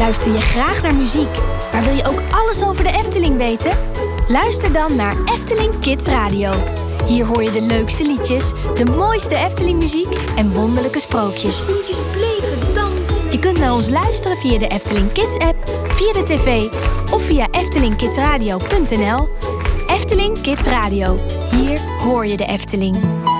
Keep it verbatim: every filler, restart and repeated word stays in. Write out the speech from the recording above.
Luister je graag naar muziek, maar wil je ook alles over de Efteling weten? Luister dan naar Efteling Kids Radio. Hier hoor je de leukste liedjes, de mooiste Efteling-muziek en wonderlijke sprookjes. Snoetjes leven, dansen. Je kunt naar ons luisteren via de Efteling Kids-app, via de tv of via efteling kids radio punt n l. Efteling Kids Radio. Hier hoor je de Efteling.